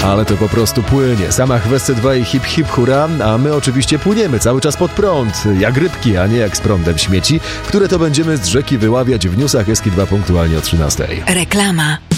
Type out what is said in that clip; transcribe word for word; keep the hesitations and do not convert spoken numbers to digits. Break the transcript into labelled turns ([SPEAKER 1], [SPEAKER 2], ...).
[SPEAKER 1] ale to po prostu płynie. Samach w S C dwa i hip hip hura, a my oczywiście płyniemy cały czas pod prąd, jak rybki, a nie jak z prądem śmieci, które to będziemy z rzeki wyławiać w newsach S K dwa punktualnie o trzynastej.
[SPEAKER 2] Reklama.